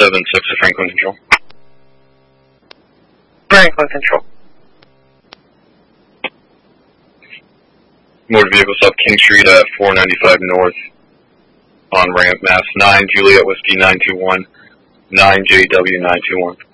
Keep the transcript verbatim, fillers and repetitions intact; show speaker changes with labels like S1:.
S1: seven six to Franklin Control.
S2: Franklin Control.
S1: Motor vehicle stop King Street at four ninety-five North on ramp, Mass nine, Juliet Whiskey nine two one, nine J W nine two one.